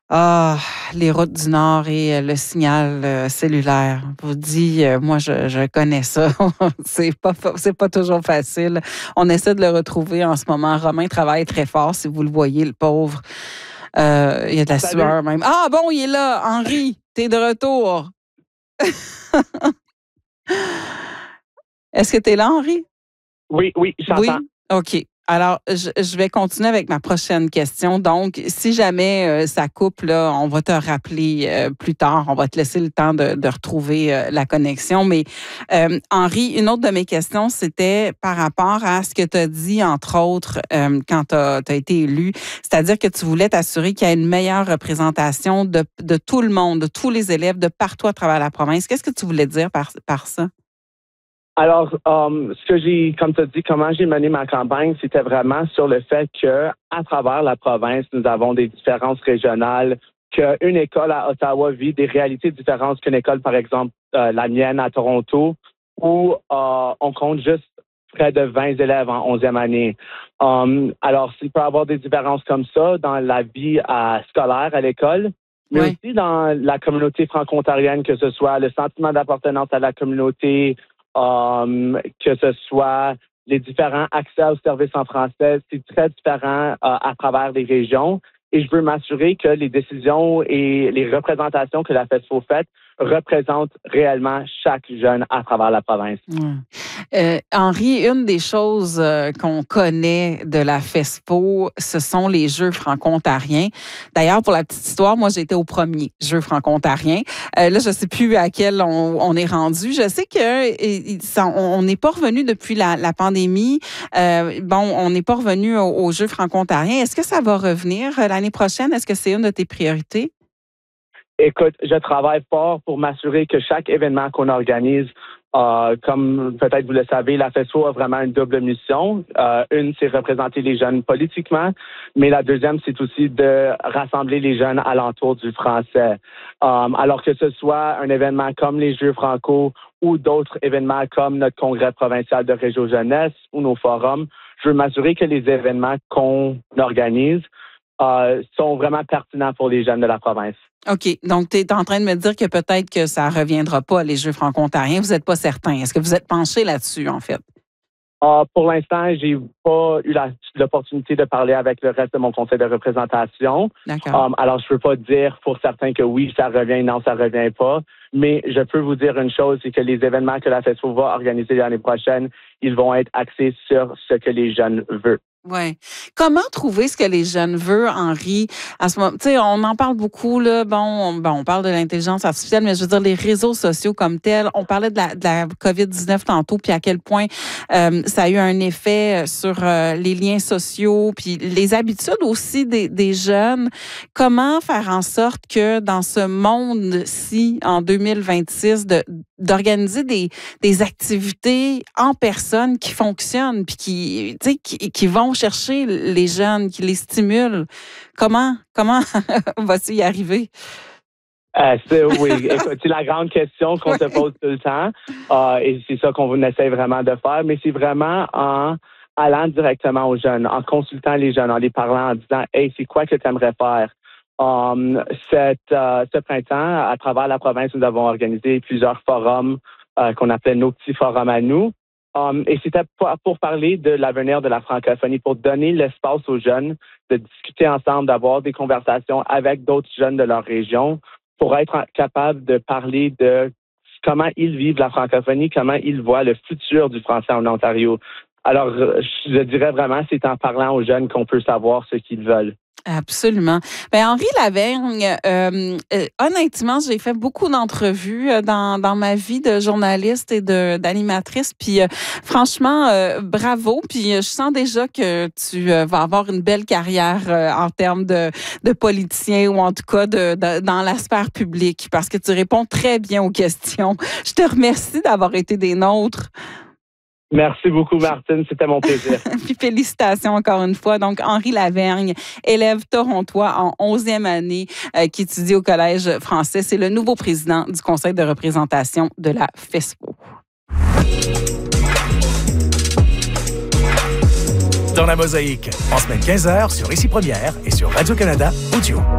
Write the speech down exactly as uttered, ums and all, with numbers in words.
Ah, les routes du Nord et euh, le signal euh, cellulaire. Je vous dis, euh, moi, je, je connais ça. c'est pas fa- c'est pas toujours facile. On essaie de le retrouver en ce moment. Romain travaille très fort, si vous le voyez, le pauvre. Euh, il y a de la Salut. sueur même. Ah bon, il est là. Henri, t'es de retour. Est-ce que t'es là, Henri? Oui, oui, j'entends. Oui? OK. Alors, je, je vais continuer avec ma prochaine question. Donc, si jamais euh, ça coupe, là, on va te rappeler euh, plus tard. On va te laisser le temps de, de retrouver euh, la connexion. Mais, euh, Henri, une autre de mes questions, c'était par rapport à ce que tu as dit, entre autres, euh, quand tu as été élu. C'est-à-dire que tu voulais t'assurer qu'il y ait une meilleure représentation de, de tout le monde, de tous les élèves, de partout à travers la province. Qu'est-ce que tu voulais dire par, par ça? Alors, um, ce que j'ai, comme tu as dit, comment j'ai mené ma campagne, c'était vraiment sur le fait que, à travers la province, nous avons des différences régionales, qu'une école à Ottawa vit des réalités différentes qu'une école, par exemple, euh, la mienne à Toronto, où euh, on compte juste près de vingt élèves en onzième année. Um, alors, il peut y avoir des différences comme ça dans la vie euh, scolaire à l'école, mais Oui. aussi dans la communauté franco-ontarienne, que ce soit le sentiment d'appartenance à la communauté, Um, que ce soit les différents accès aux services en français, c'est très différent euh, à travers les régions. Et je veux m'assurer que les décisions et les représentations que la FESFO fait représentent réellement chaque jeune à travers la province. Ouais. Euh, Henri, une des choses euh, qu'on connaît de la FESPO, ce sont les Jeux franco-ontariens. D'ailleurs, pour la petite histoire, moi, j'étais au premier Jeux franco-ontariens. Euh, là, je ne sais plus à quel on, on est rendu. Je sais qu'on n'est pas revenu depuis la, la pandémie. Euh, bon, on n'est pas revenu aux, aux Jeux franco-ontariens. Est-ce que ça va revenir l'année prochaine? Est-ce que c'est une de tes priorités? Écoute, je travaille fort pour m'assurer que chaque événement qu'on organise, euh, comme peut-être vous le savez, la FESFO a vraiment une double mission. Euh, une, c'est représenter les jeunes politiquement, mais la deuxième, c'est aussi de rassembler les jeunes alentour du français. Um, alors que ce soit un événement comme les Jeux franco ou d'autres événements comme notre congrès provincial de Réseau Jeunesse ou nos forums, je veux m'assurer que les événements qu'on organise euh, sont vraiment pertinents pour les jeunes de la province. OK. Donc, tu es en train de me dire que peut-être que ça ne reviendra pas, les Jeux franco-ontariens. Vous n'êtes pas certain. Est-ce que vous êtes penché là-dessus, en fait? Uh, pour l'instant, j'ai pas eu la, l'opportunité de parler avec le reste de mon conseil de représentation. D'accord. Um, alors, je peux pas dire pour certains que oui, ça revient, non, ça revient pas. Mais je peux vous dire une chose, c'est que les événements que la FESFO va organiser l'année prochaine, ils vont être axés sur ce que les jeunes veulent. Oui. Comment trouver ce que les jeunes veulent, Henri? À ce moment, tu sais, on en parle beaucoup, là. Bon, on, bon, on parle de l'intelligence artificielle, mais je veux dire, les réseaux sociaux comme tels. On parlait de la, de la covid dix-neuf tantôt, puis à quel point euh, ça a eu un effet sur euh, les liens sociaux, puis les habitudes aussi des, des jeunes. Comment faire en sorte que dans ce monde-ci, en deux mille vingt-six, de, d'organiser des, des activités en personne qui fonctionnent, puis qui, tu sais, qui, qui vont chercher les jeunes, qui les stimulent. Comment, comment vas-tu y arriver? Euh, c'est, oui, écoute, c'est la grande question qu'on oui. se pose tout le temps. Euh, et c'est ça qu'on essaie vraiment de faire. Mais c'est vraiment en allant directement aux jeunes, en consultant les jeunes, en les parlant, en disant « Hey, c'est quoi que tu aimerais faire? » Um, cette, euh, ce printemps, à travers la province, nous avons organisé plusieurs forums euh, qu'on appelait nos petits forums à nous. Um, et c'était pour, pour parler de l'avenir de la francophonie, pour donner l'espace aux jeunes de discuter ensemble, d'avoir des conversations avec d'autres jeunes de leur région, pour être capable de parler de comment ils vivent la francophonie, comment ils voient le futur du français en Ontario. Alors, je dirais vraiment, c'est en parlant aux jeunes qu'on peut savoir ce qu'ils veulent. Absolument. Bien, Henri Lavergne, euh, euh, honnêtement, j'ai fait beaucoup d'entrevues euh, dans, dans ma vie de journaliste et de, d'animatrice. Puis, euh, franchement, euh, bravo. Puis, je sens déjà que tu euh, vas avoir une belle carrière euh, en termes de, de politicien ou en tout cas de, de, dans la sphère publique parce que tu réponds très bien aux questions. Je te remercie d'avoir été des nôtres. Merci beaucoup, Martine. C'était mon plaisir. Puis félicitations encore une fois. Donc, Henri Lavergne, élève torontois en onzième année euh, qui étudie au Collège français. C'est le nouveau président du conseil de représentation de la FESPO. Dans la mosaïque, en semaine quinze heures sur Ici Première et sur Radio-Canada Audio.